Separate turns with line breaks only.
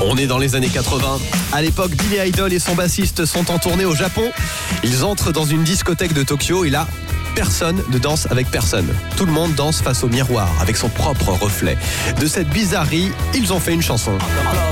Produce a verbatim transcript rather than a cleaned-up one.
On est dans les années quatre-vingts. À l'époque, Billy Idol et son bassiste sont en tournée au Japon. Ils entrent dans une discothèque de Tokyo et là, personne ne danse avec personne. Tout le monde danse face au miroir, avec son propre reflet. De cette bizarrerie, ils ont fait une chanson.